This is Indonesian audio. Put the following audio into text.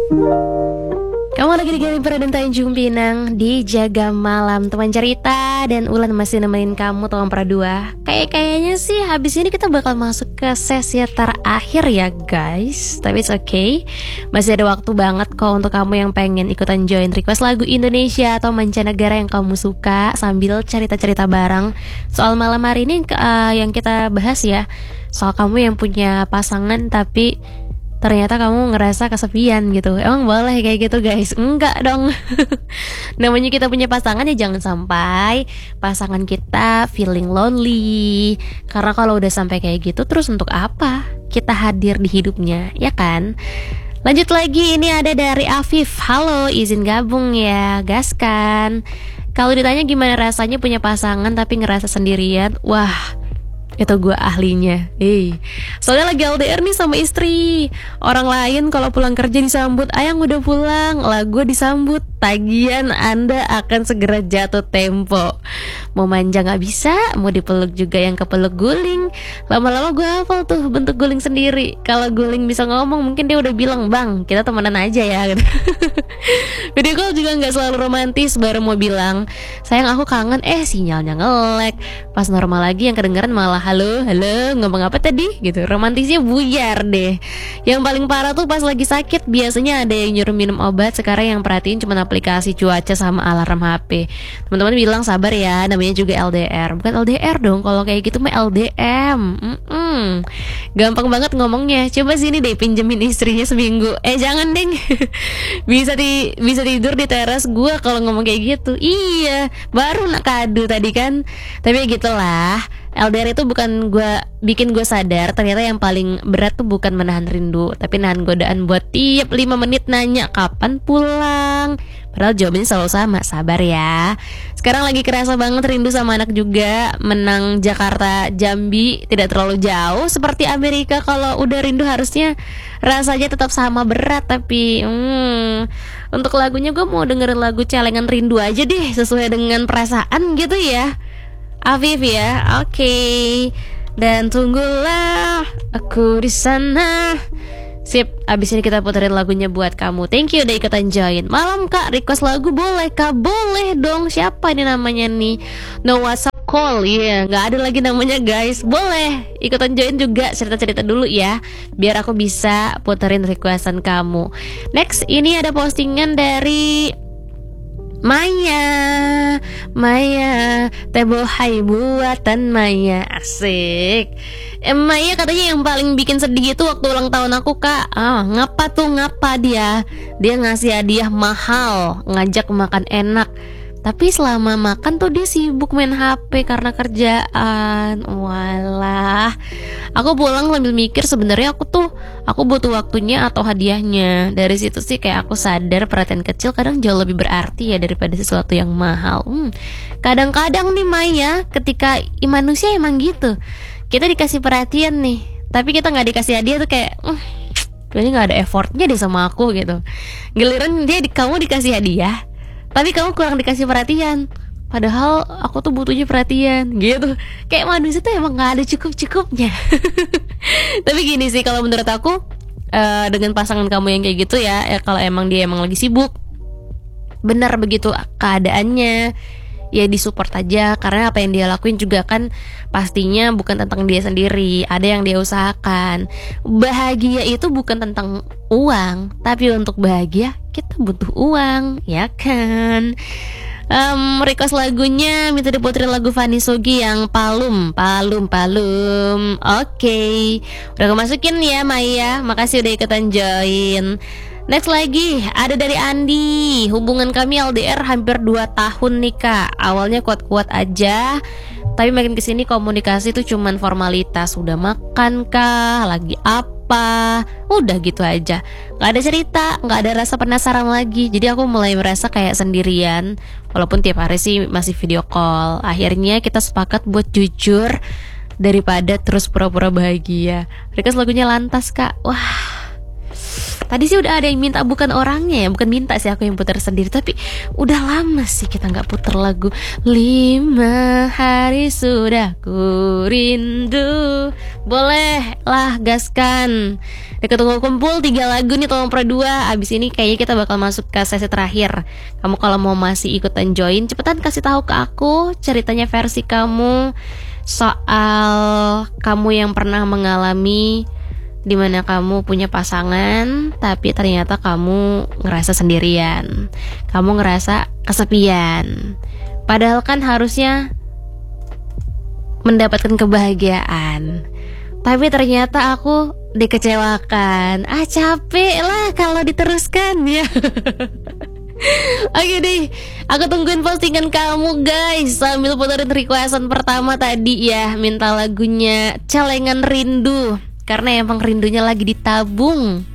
Kamu lagi dengerin Peradan Tanjung Pinang di Jaga Malam, teman cerita, dan Ulan masih nemenin kamu teman perdua. Kayaknya sih habis ini kita bakal masuk ke sesi terakhir ya guys. Tapi it's okay, masih ada waktu banget kok untuk kamu yang pengen ikutan join request lagu Indonesia atau mancanegara yang kamu suka sambil cerita-cerita bareng. Soal malam hari ini yang kita bahas ya, soal kamu yang punya pasangan tapi ternyata kamu ngerasa kesepian gitu. Emang boleh kayak gitu guys? Enggak dong. Namanya kita punya pasangan ya jangan sampai pasangan kita feeling lonely. Karena kalau udah sampai kayak gitu, terus untuk apa kita hadir di hidupnya, ya kan? Lanjut lagi, ini ada dari Afif. Halo, izin gabung ya, gaskan. Kalau ditanya gimana rasanya punya pasangan tapi ngerasa sendirian, wah, itu gue ahlinya. Soalnya lagi LDR nih sama istri. Orang lain kalau pulang kerja disambut, "Ayang udah pulang." Lah gue disambut, "Tagihan Anda akan segera jatuh tempo." Mau manja gak bisa, mau dipeluk juga yang kepeluk guling. Lama-lama gue hafal tuh bentuk guling sendiri. Kalau guling bisa ngomong, mungkin dia udah bilang, "Bang, kita temenan aja ya." Video call juga gak selalu romantis. Baru mau bilang, "Sayang aku kangen," sinyalnya nge-lag. Pas normal lagi yang kedengeran malah, halo, ngomong apa tadi? Gitu, romantisnya buyar deh. Yang paling parah tuh pas lagi sakit, biasanya ada yang nyuruh minum obat. Sekarang yang perhatiin cuma aplikasi cuaca sama alarm HP. Teman-teman bilang sabar ya, namanya juga LDR. Bukan LDR dong, kalau kayak gitu mah LDM. Gampang banget ngomongnya. Coba sini deh pinjemin istrinya seminggu. Jangan deng. bisa tidur di teras gua kalau ngomong kayak gitu. Iya, baru nak kado tadi kan. Tapi gitulah, LDR itu bukan bikin gue sadar ternyata yang paling berat tuh bukan menahan rindu, tapi nahan godaan buat tiap 5 menit nanya kapan pulang. Padahal jawabannya selalu sama, sabar ya. Sekarang lagi kerasa banget rindu sama anak juga. Menang Jakarta Jambi tidak terlalu jauh seperti Amerika. Kalau udah rindu harusnya rasanya tetap sama berat. Tapi untuk lagunya gue mau dengerin lagu Celengan Rindu aja deh, sesuai dengan perasaan gitu ya, Afif ya. Oke. Dan tunggulah aku di sana. Sip, abis ini kita puterin lagunya buat kamu. Thank you udah ikutan join. Malam kak, request lagu boleh kak? Boleh dong. Siapa ini namanya nih? No WhatsApp call. Iya, gak ada lagi namanya guys. Boleh ikutan join juga, cerita-cerita dulu ya, biar aku bisa puterin requestan kamu. Next, ini ada postingan dari Maya, tebo hai buatan Maya. Asik. Maya katanya yang paling bikin sedih itu waktu ulang tahun aku kak. Ngapa dia ngasih hadiah mahal, ngajak makan enak, tapi selama makan tuh dia sibuk main HP karena kerjaan. Walah. Aku pulang sambil mikir sebenarnya aku butuh waktunya atau hadiahnya. Dari situ sih kayak aku sadar perhatian kecil kadang jauh lebih berarti ya daripada sesuatu yang mahal. Kadang-kadang nih Maya, ketika manusia emang gitu. Kita dikasih perhatian nih, tapi kita gak dikasih hadiah tuh kayak ini gak ada effortnya deh sama aku gitu. Giliran kamu dikasih hadiah, tapi kamu kurang dikasih perhatian. Padahal aku tuh butuhnya perhatian gitu. Kayak manusia tuh emang gak ada cukup-cukupnya. Tapi gini sih, kalau menurut aku dengan pasangan kamu yang kayak gitu ya, kalau emang dia emang lagi sibuk, benar begitu keadaannya, ya disupport aja. Karena apa yang dia lakuin juga kan pastinya bukan tentang dia sendiri, ada yang dia usahakan. Bahagia itu bukan tentang uang, tapi untuk bahagia kita butuh uang, ya kan? Request lagunya minta diputerin lagu Fanny Sugi yang Palum. Oke. Udah kemasukin ya Maya. Makasih udah ikutan join. Next lagi ada dari Andi. Hubungan kami LDR hampir 2 tahun nih kak. Awalnya kuat-kuat aja, tapi makin kesini komunikasi tuh cuman formalitas. Udah makan kah? Lagi apa? Udah gitu aja. Gak ada cerita, gak ada rasa penasaran lagi. Jadi aku mulai merasa kayak sendirian. Walaupun tiap hari sih masih video call. Akhirnya kita sepakat buat jujur daripada terus pura-pura bahagia. Request lagunya Lantas kak. Wah, Tadi sih udah ada yang minta, bukan orangnya ya, bukan minta sih, aku yang putar sendiri. Tapi udah lama sih kita gak putar lagu 5 hari sudah ku rindu. Boleh lah, gaskan. Deket kumpul 3 lagu nih tolong berdua. Abis ini kayaknya kita bakal masuk ke sesi terakhir. Kamu kalau mau masih ikutan join, cepetan kasih tahu ke aku ceritanya versi kamu, soal kamu yang pernah mengalami dimana kamu punya pasangan tapi ternyata kamu ngerasa sendirian, kamu ngerasa kesepian, padahal kan harusnya mendapatkan kebahagiaan, tapi ternyata aku dikecewakan. Capek lah kalau diteruskan ya. Oke deh, aku tungguin postingan kamu guys, sambil puterin requestan pertama tadi ya, minta lagunya Celengan Rindu, karena emang rindunya lagi ditabung.